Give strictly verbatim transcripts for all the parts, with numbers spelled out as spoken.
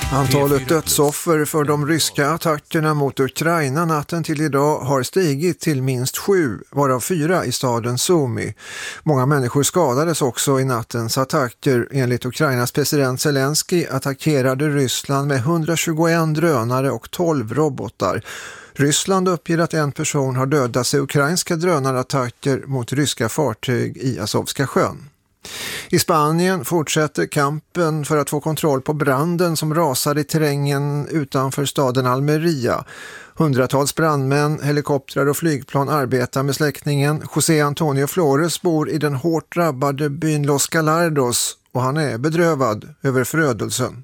Antalet dödsoffer för de ryska attackerna mot Ukraina natten till idag har stigit till minst sju, varav fyra i staden Sumy. Många människor skadades också i nattens attacker. Enligt Ukrainas president Zelensky attackerade Ryssland med hundratjugoen drönare och tolv robotar. Ryssland uppger att en person har dödats i ukrainska drönarattacker mot ryska fartyg i Azovska sjön. I Spanien fortsätter kampen för att få kontroll på branden som rasade i terrängen utanför staden Almeria. Hundratals brandmän, helikoptrar och flygplan arbetar med släckningen. José Antonio Flores bor i den hårt drabbade byn Los Galardos och han är bedrövad över förödelsen.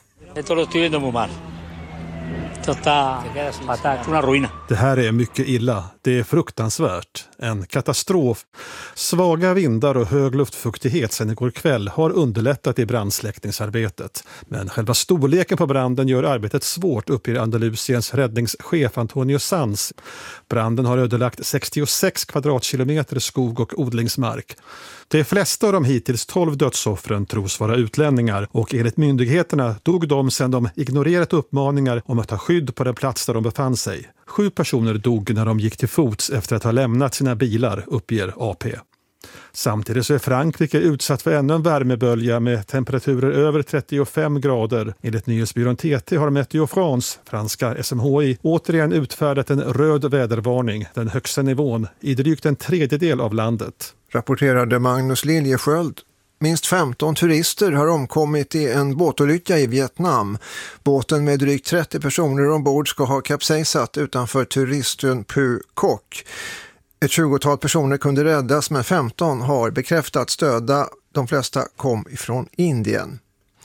Det här är mycket illa. Det är fruktansvärt. En katastrof. Svaga vindar och hög luftfuktighet sedan igår kväll har underlättat i brandsläckningsarbetet. Men själva storleken på branden gör arbetet svårt, uppger Andalusiens räddningschef Antonio Sanz. Branden har ödelagt sextiosex kvadratkilometer skog och odlingsmark. De flesta av de hittills tolv dödsoffren tros vara utlänningar och enligt myndigheterna dog de sedan de ignorerat uppmaningar om att ta skydd på den plats där de befann sig. Sju personer dog när de gick till fots efter att ha lämnat sina bilar, uppger A P. Samtidigt så är Frankrike utsatt för ännu en värmebölja med temperaturer över trettiofem grader. Enligt nyhetsbyrån T T har Météo France, franska S M H I, återigen utfärdat en röd vädervarning, den högsta nivån, i drygt en tredjedel av landet. Rapporterade Magnus Liljesköld. Minst femton turister har omkommit i en båtolycka i Vietnam. Båten med drygt trettio personer ombord ska ha kapsejsat utanför turistön Phu Quoc. Ett tjugotal personer kunde räddas men femton har bekräftats döda. De flesta kom ifrån Indien.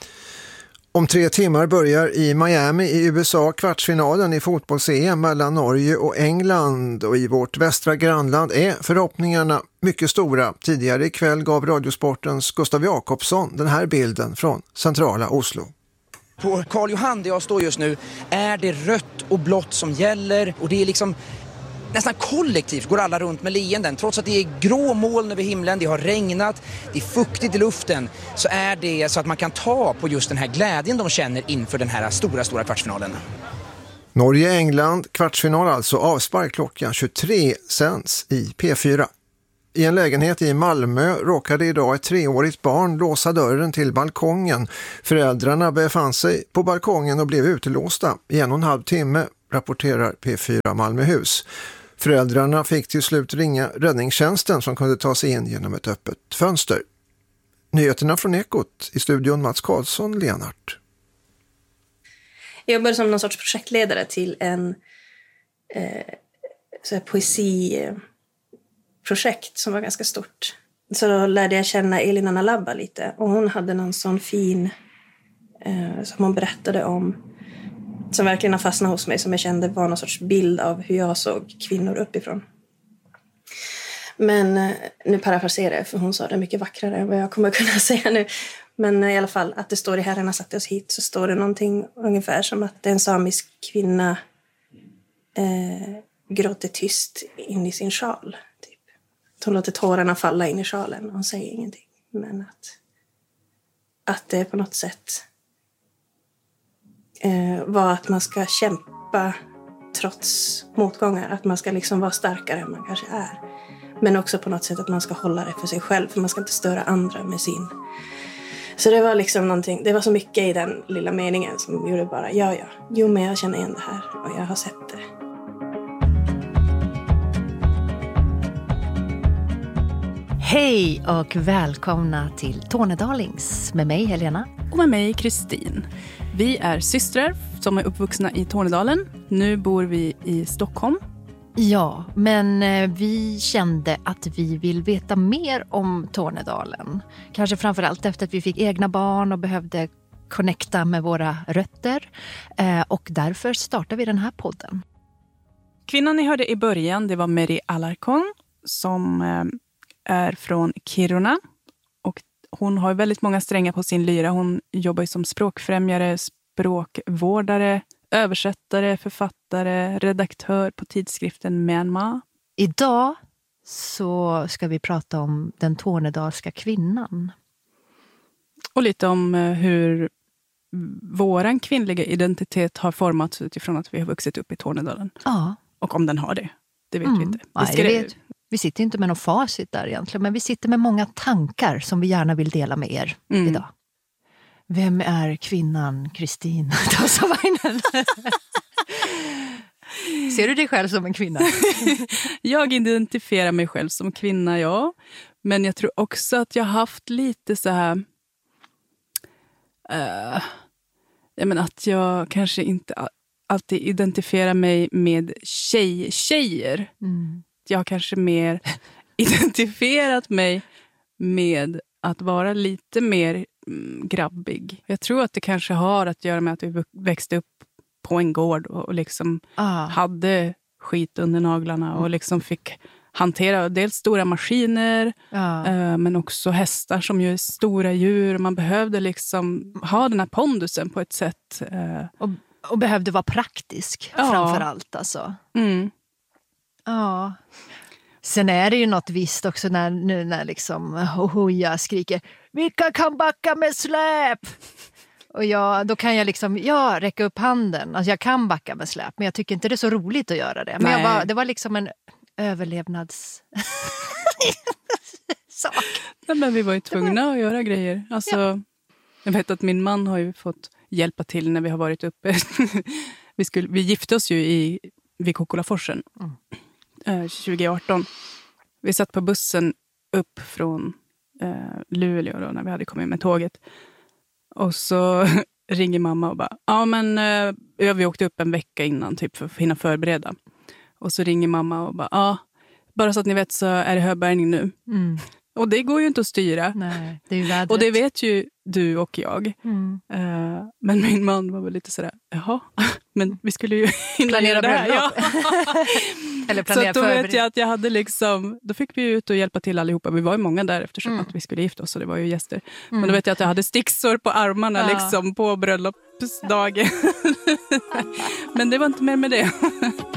Om tre timmar börjar i Miami i U S A kvartsfinalen i fotbolls-E M mellan Norge och England, och i vårt västra grannland är förhoppningarna mycket stora. Tidigare ikväll gav Radiosportens Gustav Jakobsson den här bilden från centrala Oslo. På Karl Johan där jag står just nu är det rött och blått som gäller, och det är liksom nästan kollektivt går alla runt med leenden. Trots att det är grå moln över himlen, det har regnat, det är fuktigt i luften, så är det så att man kan ta på just den här glädjen de känner inför den här stora, stora kvartsfinalen. Norge-England, kvartsfinal alltså, avspark klockan tjugotre sänds i P fyra. I en lägenhet i Malmö råkade idag ett treårigt barn låsa dörren till balkongen. Föräldrarna befann sig på balkongen och blev utelåsta i en och en halv timme, rapporterar P fyra Malmöhus. Föräldrarna fick till slut ringa räddningstjänsten som kunde ta sig in genom ett öppet fönster. Nyheterna från Ekot, i studion Mats Karlsson, Lenart. Jag jobbade som någon sorts projektledare till en eh, så här poesiprojekt som var ganska stort. Så då lärde jag känna Elin Anna Labba lite, och hon hade någon sån fin eh, som hon berättade om, som verkligen har fastnat hos mig, som jag kände var någon sorts bild av hur jag såg kvinnor uppifrån. Men eh, nu parafraserar jag, för hon sa det mycket vackrare än vad jag kommer kunna säga nu. Men eh, i alla fall, att det står i Herren har satt oss hit, så står det någonting ungefär som att en samisk kvinna eh, gråter tyst in i sin sjal. Typ. Hon låter tårarna falla in i sjalen och hon säger ingenting. Men att, att det på något sätt Eh, var att man ska kämpa trots motgångar. Att man ska liksom vara starkare än man kanske är. Men också på något sätt att man ska hålla det för sig själv. För man ska inte störa andra med sin. Så det var liksom någonting. Det var så mycket i den lilla meningen som gjorde bara, ja ja. Jo, men jag känner igen det här och jag har sett det. Hej och välkomna till Tornedalings med mig Helena. Och med mig Kristin. Vi är systrar som är uppvuxna i Tornedalen. Nu bor vi i Stockholm. Ja, men vi kände att vi vill veta mer om Tornedalen. Kanske framförallt efter att vi fick egna barn och behövde connecta med våra rötter. Och därför startar vi den här podden. Kvinnan ni hörde i början, det var Meri Alarcon som är från Kiruna. Och hon har väldigt många strängar på sin lyra. Hon jobbar som språkfrämjare, språkvårdare, översättare, författare, redaktör på tidskriften Myanmar. Idag så ska vi prata om den tornedalska kvinnan. Och lite om hur våran kvinnliga identitet har formats utifrån att vi har vuxit upp i Tornedalen. Ja. Och om den har det, det vet Mm. vi inte. Vi, Nej, ska det vet. vi sitter inte med någon facit där egentligen, men vi sitter med många tankar som vi gärna vill dela med er Mm. idag. Vem är kvinnan Kristin Tossavainen? Ser du dig själv som en kvinna? Jag identifierar mig själv som kvinna, ja. Men jag tror också att jag har haft lite så här... Uh, jag menar att jag kanske inte alltid identifierar mig med tjej, tjejer. Mm. Jag har kanske mer identifierat mig med att vara lite mer mm, grabbig. Jag tror att det kanske har att göra med att vi växte upp på en gård och, och liksom Ah. hade skit under naglarna och liksom fick hantera dels stora maskiner Ja. eh, men också hästar som ju är stora djur. Man behövde liksom ha den här pondusen på ett sätt. Eh. Och, och behövde vara praktisk Ja. framför allt. Alltså. Mm. Ja. Sen är det ju något visst också när, nu när liksom Hoja skriker vilka kan backa med släp? Och jag, då kan jag liksom, ja, räcka upp handen. Alltså jag kan backa med släp, men jag tycker inte det är så roligt att göra det. Men jag var, det var liksom en överlevnads... sak. Nej, men vi var ju tvungna att göra grejer. Alltså, ja. Jag vet att min man har ju fått hjälpa till när vi har varit uppe. vi, skulle, vi gifte oss ju i, vid Kokkolaforsen mm. eh, tjugo arton. Vi satt på bussen upp från eh, Luleå då, när vi hade kommit med tåget. Och så ringer mamma och bara, ja men eh, vi åkte upp en vecka innan typ för att hinna förbereda. Och så ringer mamma och bara, ja, bara så att ni vet så är det höbärgning nu. Mm. Och det går ju inte att styra. Nej, det är ju vädret. Och det vet ju du och jag. Mm. Uh, men min man var väl lite sådär, jaha, men vi skulle ju planera det här. Ja. Eller planera så då förbered- vet jag att jag hade liksom, då fick vi ut och hjälpa till allihopa. Vi var ju många där eftersom mm. att vi skulle gifta oss och det var ju gäster. Mm. Men då vet jag att jag hade sticksor på armarna ja. liksom på bröllopsdagen. Men det var inte mer med det.